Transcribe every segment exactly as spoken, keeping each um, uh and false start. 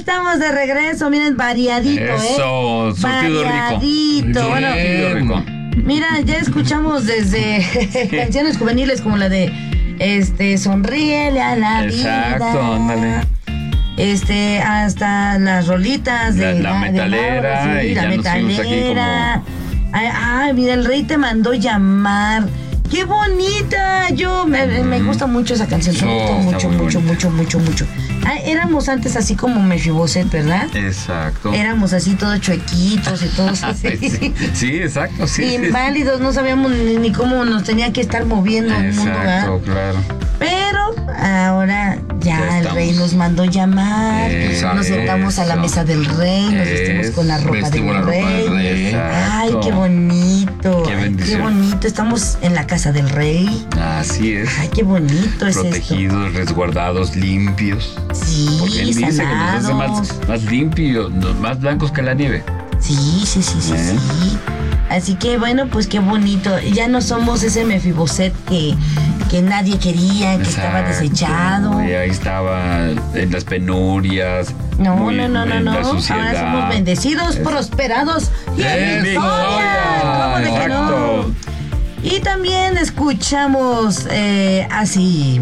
estamos de regreso, miren, variadito, Eso, ¿eh? surtido variadito, rico. bueno, Surtido rico. Mira, ya escuchamos desde canciones juveniles como la de este Sonríele a la Exacto, vida. ándale. Este, hasta las rolitas de La- la de metalera, Mauro, sí, y la ya nos fuimos aquí metalera. Ay, ay, mira, el rey te mandó llamar. ¡Qué bonita! Yo me, me gusta mucho esa canción. Me Oh, gusta está mucho, muy mucho, bonita. mucho, mucho, mucho. Ah, éramos antes así como Mefiboset, ¿verdad? Exacto. Éramos así todos chuequitos y todos así. sí, sí, exacto, sí. sí. Inválidos, no sabíamos ni, ni cómo nos tenía que estar moviendo el mundo, ¿verdad? Exacto, claro. Pero ahora ya, Ya el estamos. rey nos mandó llamar, Exacto. nos sentamos a la Eso. mesa del rey, nos vestimos con la ropa Vestimos del la ropa rey. del rey. Exacto. Ay, qué bonito. Qué ay, bendición. bonito. Estamos en la casa del rey. Así es. Ay, qué bonito es Protegidos, resguardados, limpios. esto. Sí, Porque él dice que nos hace sanados. más, más limpios, no- más blancos que la nieve. Sí, sí, sí, sí, ¿Eh? sí. Así que bueno, pues qué bonito. Ya no somos ese Mefiboset que, que nadie quería, que estaba Exacto. desechado. Y ahí estaba en las penurias. No, muy- no, no, no, en no. la Ahora suciedad. somos bendecidos, prosperados y en ¡Eh, victoria. ¿Cómo de que Exacto. no? Y también escuchamos eh, así.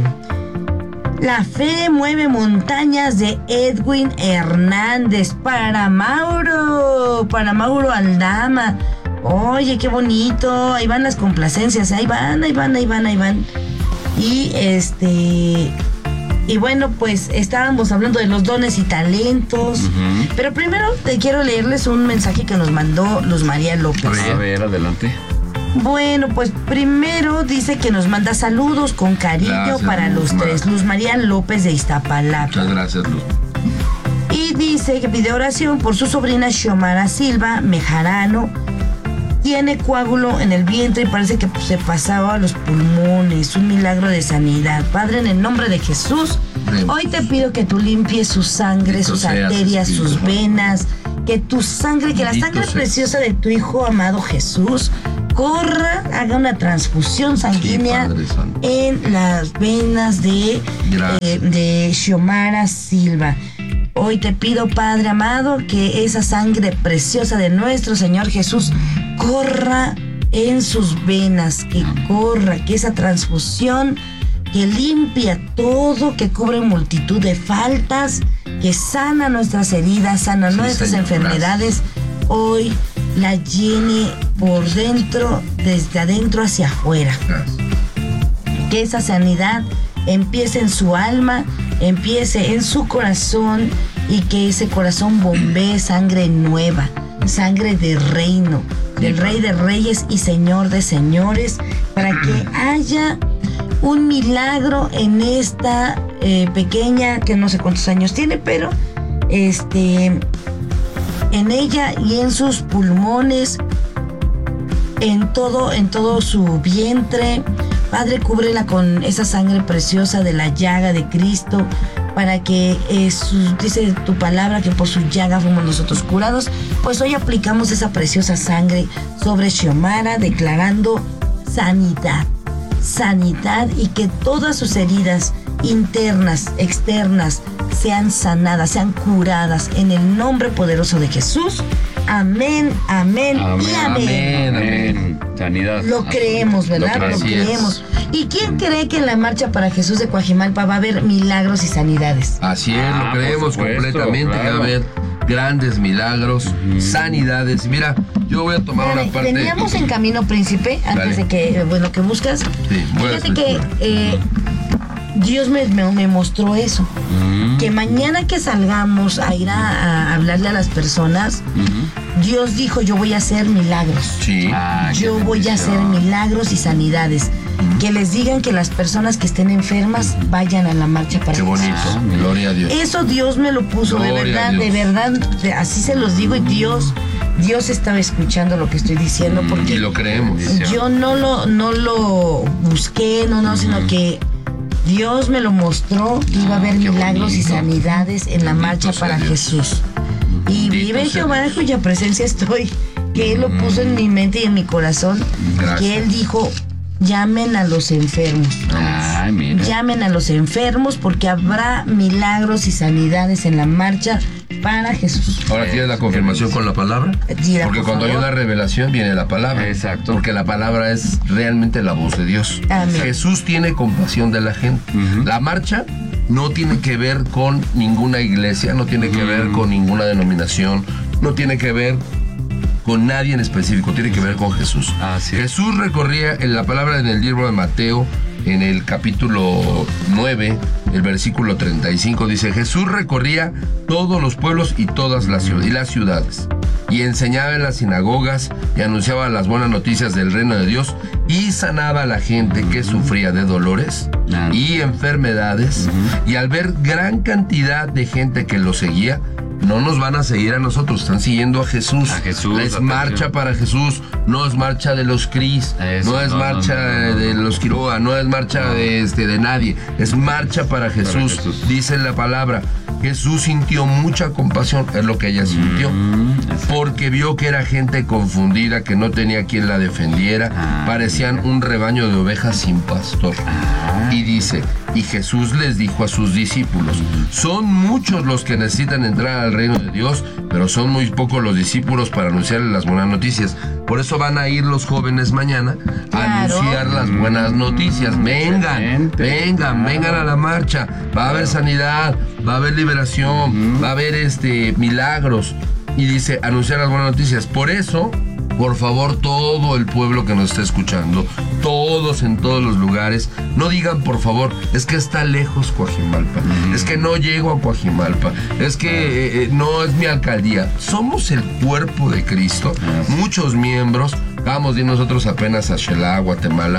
La fe mueve montañas de Edwin Hernández para Mauro, para Mauro Aldama. Oye, qué bonito. Ahí van las complacencias, ahí van, ahí van, ahí van, ahí van. Y este. Y bueno, pues estábamos hablando de los dones y talentos. Ujú. Pero primero te quiero leerles un mensaje que nos mandó Luz María López. A ver, adelante. Bueno, pues primero dice que nos manda saludos con cariño Gracias, para Luz los Mar. tres. Luz María López de Iztapalapa. Muchas gracias, Luz. Y dice que pide oración por su sobrina Xiomara Silva Mejarano. Tiene coágulo en el vientre y parece que se pasaba a los pulmones. Un milagro de sanidad. Padre, en el nombre de Jesús, Amén. hoy te pido que tú limpies su sangre, Bendito sus seas, arterias, Espíritu sus Santo. venas. Que tu sangre, que la Bendito sangre seas. preciosa de tu Hijo amado Jesús corra, haga una transfusión sanguínea Padre Santo. en las venas de, Gracias. eh, de Xiomara Silva. Hoy te pido, Padre amado, que esa sangre preciosa de nuestro Señor Jesús corra en sus venas, que corra, que esa transfusión que limpia todo, que cubre multitud de faltas, que sana nuestras heridas, sana Sí, nuestras Señor, enfermedades, hoy la llene por dentro, desde adentro hacia afuera. Gracias. Que esa sanidad empiece en su alma, empiece en su corazón y que ese corazón bombee sangre nueva, sangre de reino, del Rey de Reyes y Señor de Señores, para que haya un milagro en esta eh, pequeña, que no sé cuántos años tiene, pero este, en ella y en sus pulmones, en todo, en todo su vientre. Padre, cúbrela con esa sangre preciosa de la llaga de Cristo, para que, eh, su- dice tu palabra, que por su llaga fuimos nosotros curados. Pues hoy aplicamos esa preciosa sangre sobre Xiomara, declarando sanidad, sanidad, y que todas sus heridas internas, externas, sean sanadas, sean curadas en el nombre poderoso de Jesús. Amén, amén, y amén. Amén, amén. Sanidad. Lo creemos, ¿verdad? Lo, Así es. creemos. ¿Y quién cree que en la marcha para Jesús de Coajimalpa va a haber milagros y sanidades? Así es, Ah, lo por creemos supuesto, completamente, que va a claro. haber grandes milagros, Ujú. sanidades. Mira, yo voy a tomar Espérame, una parte. Veníamos en camino, príncipe, antes Dale. de que, eh, bueno, que buscas. Sí, voy a Fíjate que escuchar. eh, Dios me, me- me mostró eso. Mm. Que mañana que salgamos a ir a, a hablarle a las personas, Ujú. Dios dijo, yo voy a hacer milagros. Sí. Ah, qué Yo voy a hacer bendición. milagros y sanidades. Que les digan que las personas que estén enfermas vayan a la marcha para Qué Jesús. bonito. Gloria a Dios. Eso Dios me lo puso, de Gloria a verdad, de Dios. verdad, de- así se los digo, y Dios, Dios estaba escuchando lo que estoy diciendo, Y porque lo creemos. yo no lo, no lo busqué, no, no, sino que Dios me lo mostró, que iba a haber qué milagros y bonito. sanidades en la Bendito marcha sea para Dios. Jesús. Y Bendito vive sea Jehová, en Dios. cuya presencia estoy, que Él lo puso en mi mente y en mi corazón, Gracias. que Él dijo, llamen a los enfermos. Ay, mira. Llamen a los enfermos porque habrá milagros y sanidades en la marcha para Jesús. Ahora tienes la confirmación con la palabra. Tira, Porque por cuando hay favor. una revelación viene la palabra. Exacto. Porque la palabra es realmente la voz de Dios. Amén. Jesús tiene compasión de la gente. Ujú. La marcha no tiene que ver con ninguna iglesia, no tiene que ver con ninguna denominación, no tiene que ver con nadie en específico, tiene que ver con Jesús. Así es. Jesús recorría, en la palabra en el libro de Mateo, en el capítulo nueve, el versículo treinta y cinco, dice: Jesús recorría todos los pueblos y todas las ciudades, y las ciudades, y enseñaba en las sinagogas y anunciaba las buenas noticias del reino de Dios y sanaba a la gente que sufría de dolores Ah. y enfermedades. Y al ver gran cantidad de gente que lo seguía, no nos van a seguir a nosotros, están siguiendo a Jesús. A Jesús, Es atención. marcha para Jesús, no es marcha de los Cris, Eso, no es no, marcha no, no, no, de no. los Quiroga, no es marcha de, este, de nadie, es marcha para Jesús. Jesús. Dice la palabra, Jesús sintió mucha compasión, es lo que ella sintió. Mm, exacto. Porque vio que era gente confundida, que no tenía quien la defendiera, Ah, parecían un rebaño de ovejas sin pastor. Ah. Y dice, y Jesús les dijo a sus discípulos: son muchos los que necesitan entrar al reino de Dios, pero son muy pocos los discípulos para anunciarles las buenas noticias. Por eso van a ir los jóvenes mañana a Claro. anunciar las buenas noticias. Vengan, Excelente. vengan, Claro. vengan a la marcha. Va a haber sanidad, va a haber liberación, va a haber este milagros. Y dice, anunciar las buenas noticias. Por eso, por favor, todo el pueblo que nos está escuchando, todos en todos los lugares, no digan por favor, es que está lejos Coajimalpa, es que no llego a Coajimalpa, es que eh, eh, no es mi alcaldía. Somos el cuerpo de Cristo, muchos miembros. Acabamos de ir nosotros apenas a Xelá, Guatemala.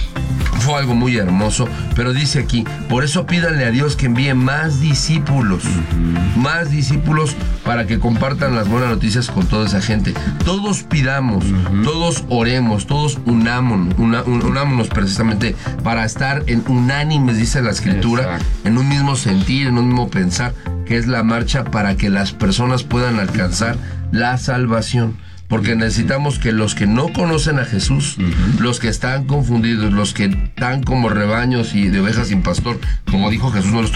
Fue algo muy hermoso, pero dice aquí, por eso pídanle a Dios que envíe más discípulos, más discípulos para que compartan las buenas noticias con toda esa gente. Todos pidamos, todos oremos, todos unámonos, una- un- unámonos precisamente para estar en unánimes, dice la Escritura, Exacto. en un mismo sentir, en un mismo pensar, que es la marcha para que las personas puedan alcanzar la salvación. Porque necesitamos que los que no conocen a Jesús, los que están confundidos, los que están como rebaños y de ovejas sin pastor, como dijo Jesús, no los